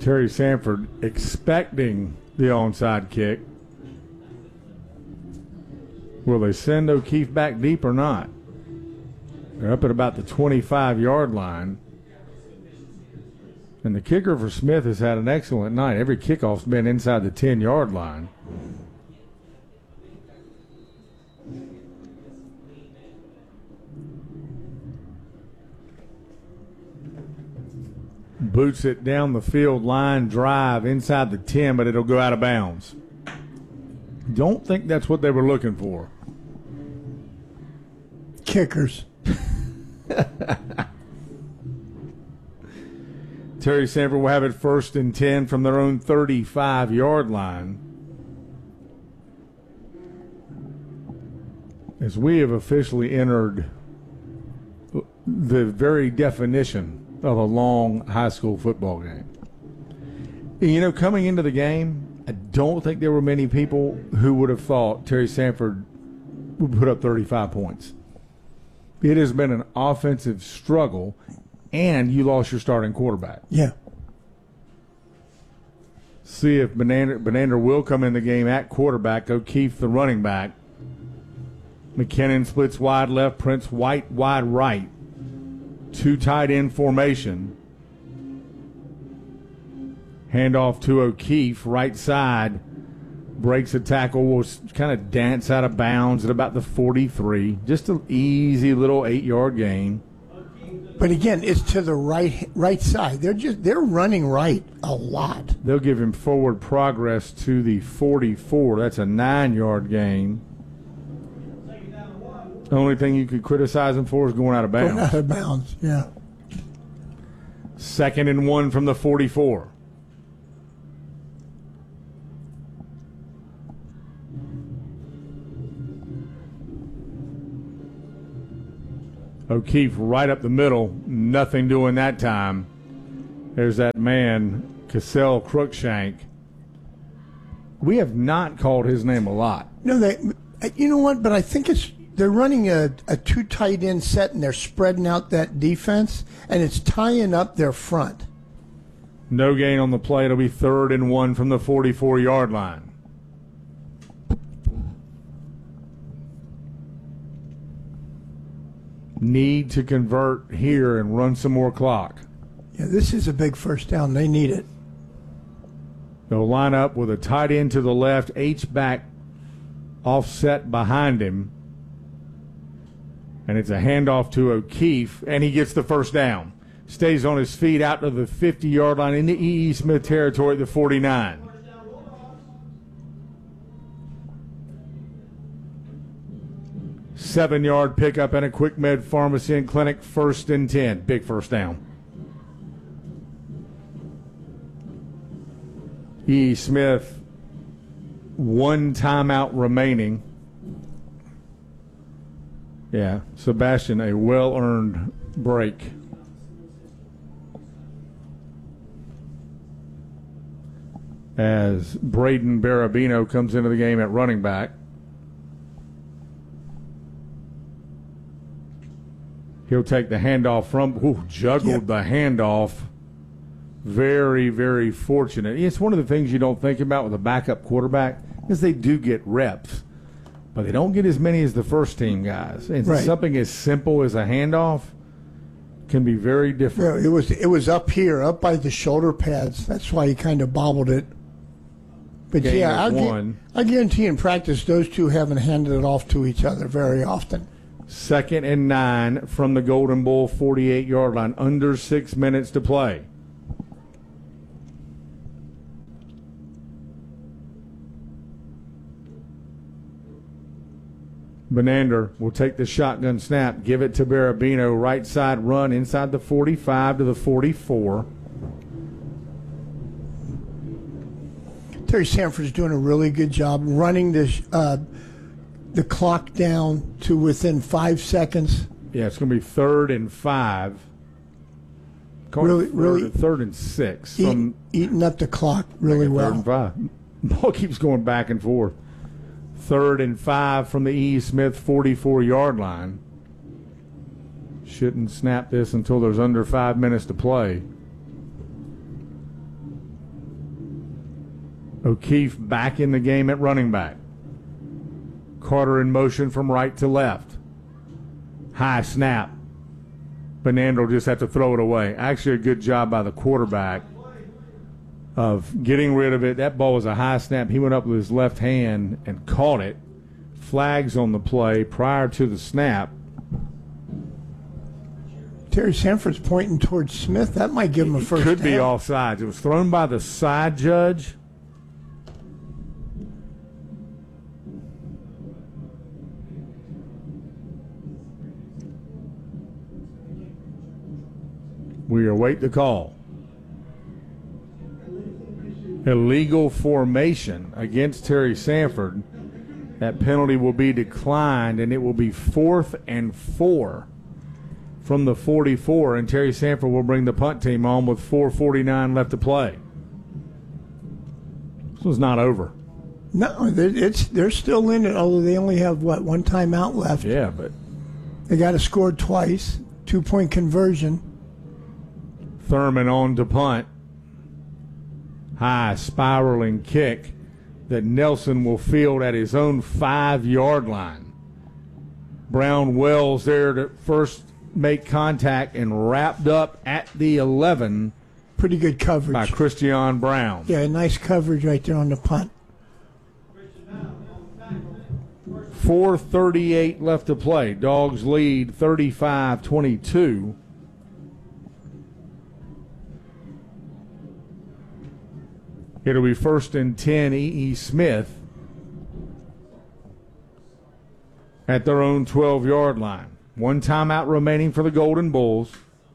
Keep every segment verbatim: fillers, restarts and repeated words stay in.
Terry Sanford expecting the onside kick. Will they send O'Keefe back deep or not? They're up at about the twenty-five-yard line. And the kicker for Smith has had an excellent night. Every kickoff's been inside the ten-yard line. Boots it down the field, line drive inside the ten, but it'll go out of bounds. Don't think that's what they were looking for. Kickers. Terry Sanford will have it first and ten from their own thirty-five-yard line. As we have officially entered the very definition of a long high school football game. You know, coming into the game, I don't think there were many people who would have thought Terry Sanford would put up thirty-five points. It has been an offensive struggle, and you lost your starting quarterback. Yeah. See if Benander, Benander will come in the game at quarterback. O'Keefe, the running back. McKinnon splits wide left, Prince White wide right. Two tight end formation. Handoff to O'Keefe, right side. Breaks a tackle, will kind of dance out of bounds at about the forty-three. Just an easy little eight-yard gain. But again, it's to the right right side. They're just they're running right a lot. They'll give him forward progress to the forty-four. That's a nine-yard gain. The only thing you could criticize him for is going out of bounds. Going out of bounds, yeah. Second and one from the forty-four. O'Keefe right up the middle. Nothing doing that time. There's that man, Cassell Cruikshank. We have not called his name a lot. No, they. You know what? But I think it's they're running a, a two tight end set and they're spreading out that defense and it's tying up their front. No gain on the play. It'll be third and one from the forty-four-yard line. Need to convert here and run some more clock. Yeah, this is a big first down. They need it. They'll line up with a tight end to the left, H-back offset behind him. And it's a handoff to O'Keefe, and he gets the first down. Stays on his feet out to the fifty-yard line into E E. Smith territory at the forty-nine. Seven-yard pickup and a Quick Med Pharmacy and Clinic, first and ten. Big first down. E. Smith, one timeout remaining. Yeah, Sebastian, a well-earned break. As Braden Barabino comes into the game at running back. He'll take the handoff from, ooh, juggled yep. the handoff. Very, very fortunate. It's one of the things you don't think about with a backup quarterback is they do get reps, but they don't get as many as the first team guys. And right. something as simple as a handoff can be very different. Yeah, it was it was up here, up by the shoulder pads. That's why he kind of bobbled it. But Gain yeah, I, gu- I guarantee in practice those two haven't handed it off to each other very often. Second and nine from the Golden Bull forty-eight-yard line. Under six minutes to play. Benander will take the shotgun snap, give it to Barabino, right side run inside the forty-five to the forty-four. Terry Sanford's doing a really good job running this, uh, the clock down to within five seconds. Yeah, it's going to be third and five. Really, third, really, third and six. Eat, From eating up the clock really well. Third and five. Ball keeps going back and forth. Third and five from the E. Smith forty-four-yard line. Shouldn't snap this until there's under five minutes to play. O'Keefe back in the game at running back. Carter in motion from right to left. High snap. Benandra will just have to throw it away. Actually, a good job by the quarterback of getting rid of it. That ball was a high snap. He went up with his left hand and caught it. Flags on the play prior to the snap. Terry Sanford's pointing towards Smith. That might give him a first Could be down. offsides. It was thrown by the side judge. We await the call. Illegal formation against Terry Sanford. That penalty will be declined, and it will be fourth and four from the forty-four, and Terry Sanford will bring the punt team on with four forty-nine left to play. This was not over. No, it's they're still in it, although they only have, what, one timeout left. Yeah, but They got to score twice, two-point conversion. Thurman on to punt. High spiraling kick that Nelson will field at his own five-yard line. Brown Wells there to first make contact and wrapped up at the eleven. Pretty good coverage. By Christian Brown. Yeah, nice coverage right there on the punt. four thirty-eight left to play. Dogs lead thirty-five twenty-two. It'll be first and ten, E E. Smith at their own twelve-yard line. One timeout remaining for the Golden Bulls.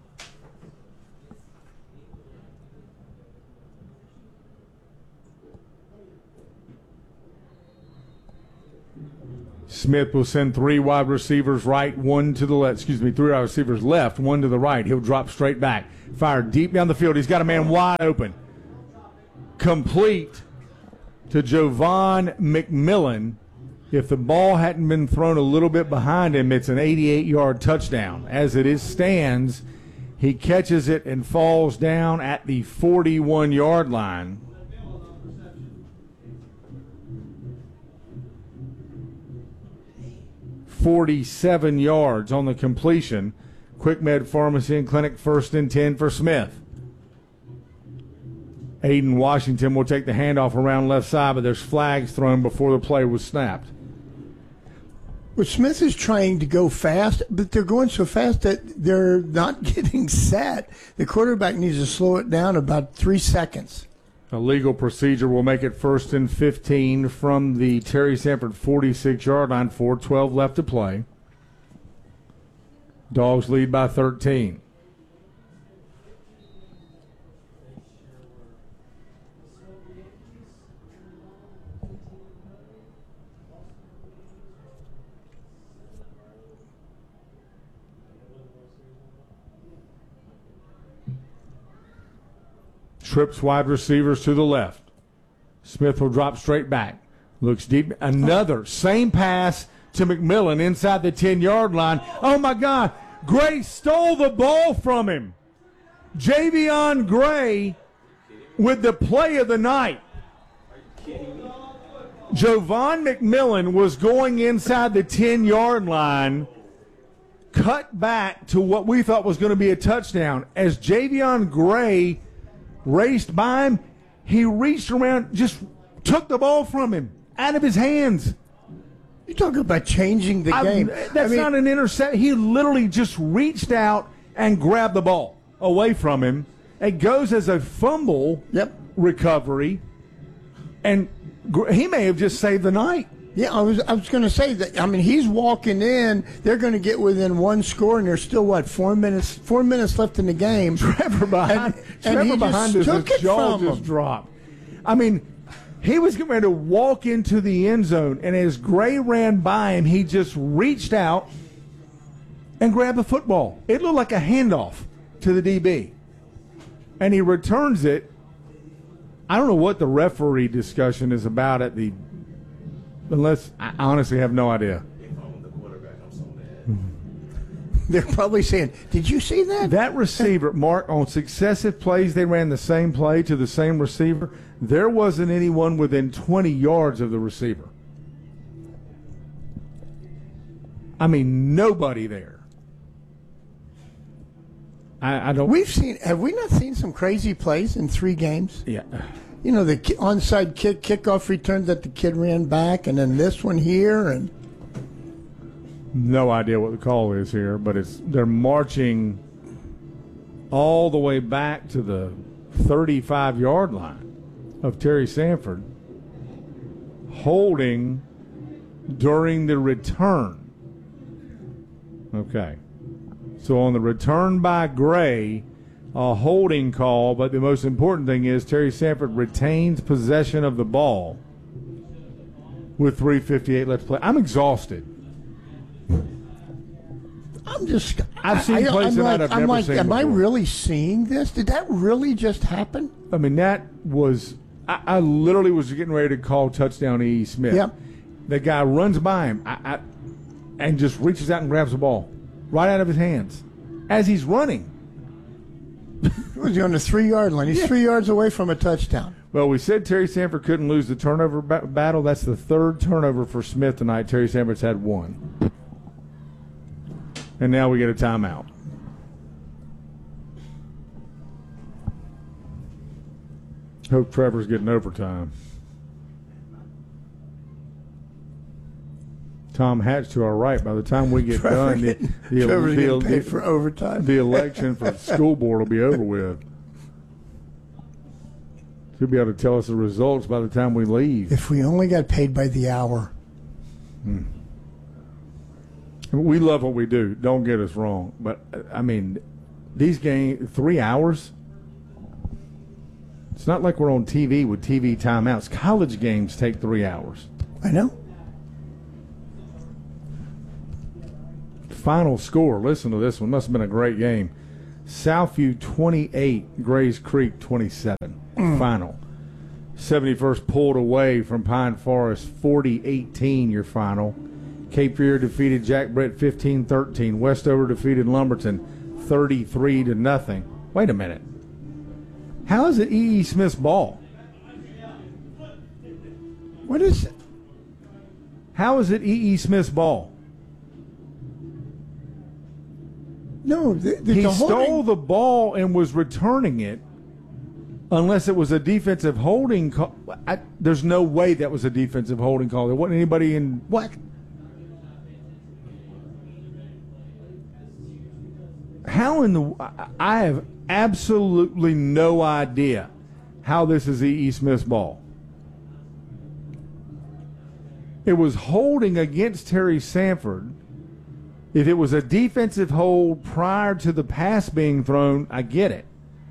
Smith will send three wide receivers right, one to the left. Excuse me, three wide receivers left, one to the right. He'll drop straight back. Fire deep down the field. He's got a man wide open. Complete to Jovan McMillan. If the ball hadn't been thrown a little bit behind him, it's an eighty-eight-yard touchdown. As it is stands, he catches it and falls down at the forty-one-yard line. forty-seven yards on the completion. Quick Med Pharmacy and Clinic, first and ten for Smith. Aiden Washington will take the handoff around left side, but there's flags thrown before the play was snapped. Well, Smith is trying to go fast, but they're going so fast that they're not getting set. The quarterback needs to slow it down about three seconds. A legal procedure will make it first and fifteen from the Terry Sanford forty-six-yard line, four twelve left to play. Dogs lead by thirteen. Trips wide receivers to the left. Smith will drop straight back. Looks deep. Another same pass to McMillan inside the ten-yard line. Oh, my God. Gray stole the ball from him. Javion Gray with the play of the night. Jovan McMillan was going inside the ten-yard line, cut back to what we thought was going to be a touchdown. As Javion Gray raced by him, he reached around, just took the ball from him out of his hands. You're talking about changing the I, game. That's I mean, not an interception. He literally just reached out and grabbed the ball away from him. It goes as a fumble Yep. recovery, and gr- he may have just saved the night. Yeah, I was I was going to say that. I mean, he's walking in. They're going to get within one score, and there's still what four minutes four minutes left in the game. Trevor behind, And- Trevor and he behind just us, took his it jaw from just him. dropped. I mean, he was getting ready to walk into the end zone, and as Gray ran by him, he just reached out and grabbed the football. It looked like a handoff to the D B, and he returns it. I don't know what the referee discussion is about at the Unless I honestly have no idea. They're probably saying, "Did you see that?" That receiver, Mark, on successive plays, they ran the same play to the same receiver. There wasn't anyone within twenty yards of the receiver. I mean, nobody there. I, I don't. We've seen. Have we not seen some crazy plays in three games? Yeah. You know, the ki- onside kick, kickoff return that the kid ran back, and then this one here, and No idea what the call is here, but it's they're marching all the way back to the thirty-five yard line of Terry Sanford, holding during the return. Okay. So on the return by Gray, a holding call, but the most important thing is Terry Sanford retains possession of the ball with three fifty-eight left to play. I'm exhausted. I'm just. I've seen I, plays I'm that like, I've I'm never like, seen am I before. really seeing this? Did that really just happen? I mean, that was I, I literally was getting ready to call touchdown E E. Smith. Yep. The guy runs by him I, I, and just reaches out and grabs the ball right out of his hands as he's running. Was he on the three yard line? He's Yeah. three yards away from a touchdown. Well, we said Terry Sanford couldn't lose the turnover ba- battle. That's the third turnover for Smith tonight. Terry Sanford's had one. And now we get a timeout. Hope Trevor's getting overtime. Tom Hatch to our right. By the time we get Trevor done, the, getting, the, Trevor's the, getting the, paid for overtime. the election for the school board will be over with. He'll be able to tell us the results by the time we leave. If we only got paid by the hour. Hmm. We love what we do. Don't get us wrong, but I mean, these games three hours. It's not like we're on T V with T V timeouts. College games take three hours. I know. Final score. Listen to this one. Must have been a great game. Southview twenty-eight, Grays Creek twenty-seven. Mm. Final. seventy-first pulled away from Pine Forest forty eighteen. Your final. Cape Fear defeated Jack Brett fifteen thirteen. Westover defeated Lumberton thirty-three to nothing. Wait a minute. How is it E E. Smith's ball? What is it? How is it E E. Smith's ball? No, the, the, He the stole holding, the ball and was returning it, unless it was a defensive holding call. I, there's no way that was a defensive holding call. There wasn't anybody in. what? How in the. I- I have absolutely no idea how this is E E. Smith's ball. It was holding against Terry Sanford. If it was a defensive hold prior to the pass being thrown, I get it.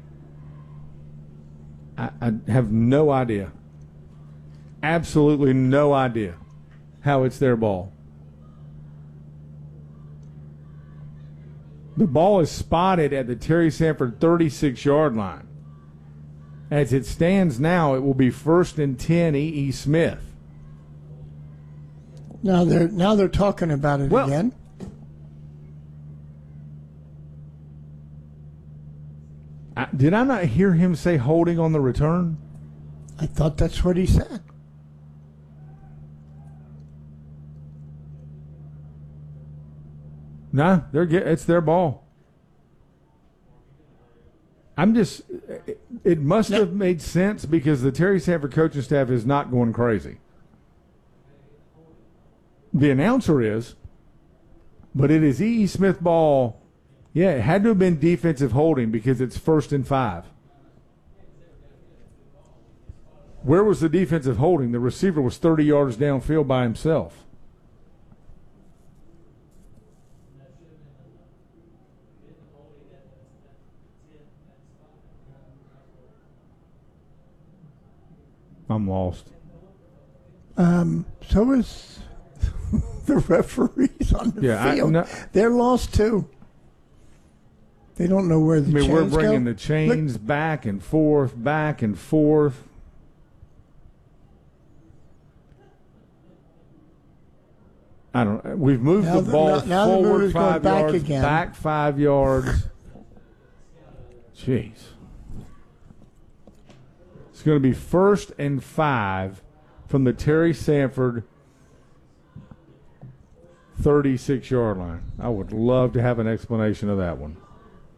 I, I have no idea. Absolutely no idea how it's their ball. The ball is spotted at the Terry Sanford thirty-six yard line. As it stands now, it will be first and ten E E. Smith. Now they're now they're talking about it Well, again. I, did I not hear him say holding on the return? I thought that's what he said. Nah, they're get, it's their ball. I'm just. It, it must No. have made sense because the Terry Sanford coaching staff is not going crazy. The announcer is, but it is E E. Smith ball. Yeah, it had to have been defensive holding because it's first and five. Where was the defensive holding? The receiver was thirty yards downfield by himself. I'm lost. Um, so is the referees on the Yeah, I- field. no- They're lost too. They don't know where the I mean, chains we're bringing go. the chains back and forth, back and forth. I don't know. We've moved Now the the- ball now- now the move forward is going five back yards, again. back five yards. Jeez. It's going to be first and five from the Terry Sanford thirty-six-yard line. I would love to have an explanation of that one.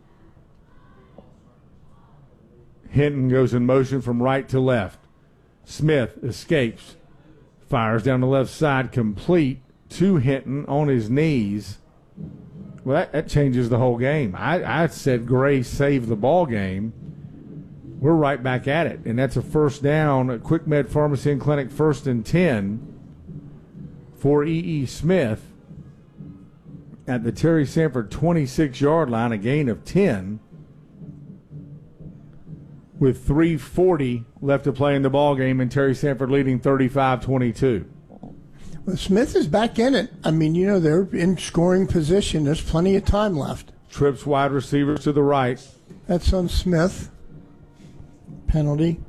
Hinton goes in motion from right to left. Smith escapes. Fires down the left side, complete to Hinton on his knees. Well, that, that changes the whole game. I, I said Gray saved the ball game. We're right back at it, and that's a first down at Quick Med Pharmacy and Clinic, first and ten for E E. Smith at the Terry Sanford twenty-six-yard line, a gain of ten with three forty left to play in the ball game, and Terry Sanford leading thirty-five twenty-two. Well, Smith is back in it. I mean, you know, they're in scoring position. There's plenty of time left. Trips wide receivers to the right. That's on Smith. Penalty.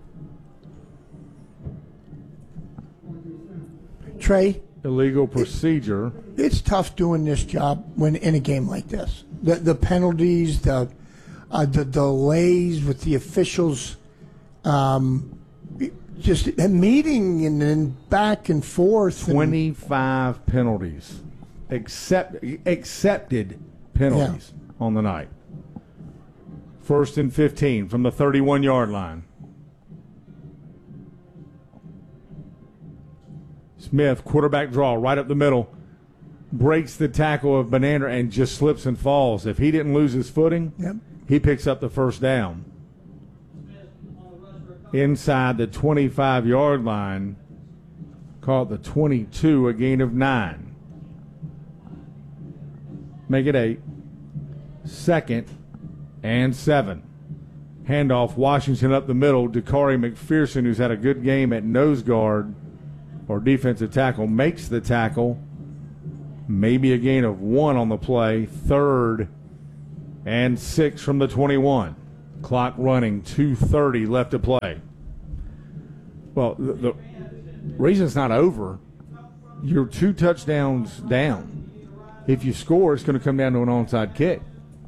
Trey, Illegal procedure. it's tough doing this job when in a game like this. The the penalties, the uh, the delays with the officials, um, just a meeting and then back and forth. and- twenty-five penalties. Accept, accepted penalties on the night. First and fifteen from the thirty-one-yard line. Smith, quarterback draw, right up the middle. Breaks the tackle of Banander and just slips and falls. If he didn't lose his footing, Yep. he picks up the first down. Inside the twenty-five-yard line, call it the twenty-two, a gain of nine. Make it eight. Second and seven. Handoff, Washington up the middle. Dakari McPherson, who's had a good game at nose guard or defensive tackle, makes the tackle. Maybe a gain of one on the play. Third and six from the twenty-one. Clock running, two thirty left to play. Well, the, the reason it's not over, you're two touchdowns down. If you score, it's going to come down to an onside kick.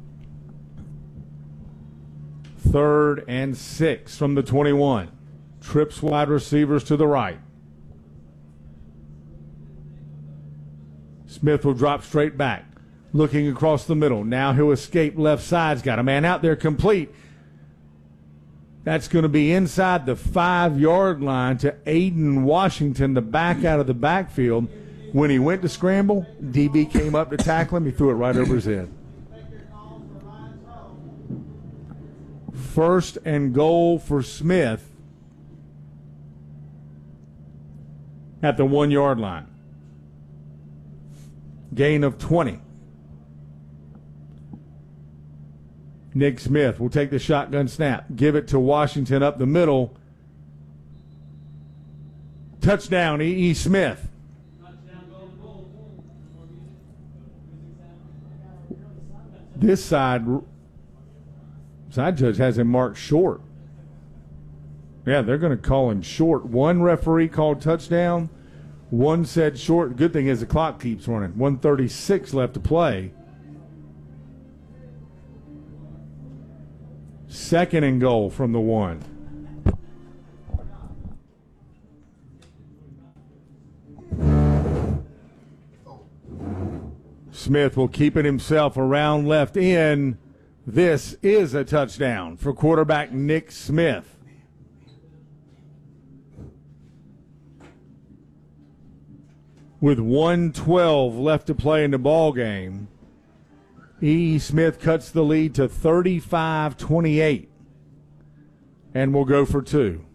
Third and six from the twenty-one. Trips wide receivers to the right. Smith will drop straight back. Looking across the middle. Now he'll escape left side's got a man out there complete. That's going to be inside the five-yard line to Aiden Washington, the back out of the backfield. When he went to scramble, D B came up to tackle him. He threw it right over his head. First and goal for Smith at the one-yard line. Gain of twenty. Nick Smith will take the shotgun snap. Give it to Washington up the middle. Touchdown, E E. Smith. This side, side judge has him marked short. Yeah, they're going to call him short. One referee called touchdown. One said short. Good thing is the clock keeps running. one thirty-six left to play. Second and goal from the one. Smith will keep it himself around left in. This is a touchdown for quarterback Nick Smith. With one twelve left to play in the ball game, E E. Smith cuts the lead to thirty-five twenty-eight and will go for two.